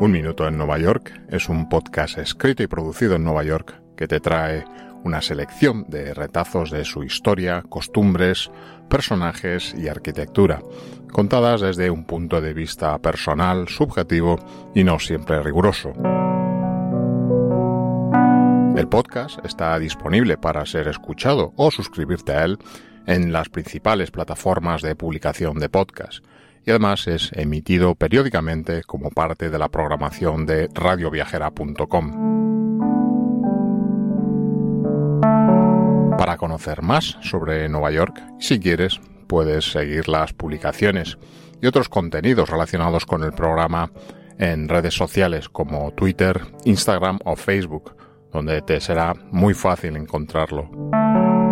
Un Minuto en Nueva York es un podcast escrito y producido en Nueva York que te trae una selección de retazos de su historia, costumbres, personajes y arquitectura, contadas desde un punto de vista personal, subjetivo y no siempre riguroso. El podcast está disponible para ser escuchado o suscribirte a él en las principales plataformas de publicación de podcast y además es emitido periódicamente como parte de la programación de radioviajera.com. Para conocer más sobre Nueva York, si quieres, puedes seguir las publicaciones y otros contenidos relacionados con el programa en redes sociales como Twitter, Instagram o Facebook, donde te será muy fácil encontrarlo.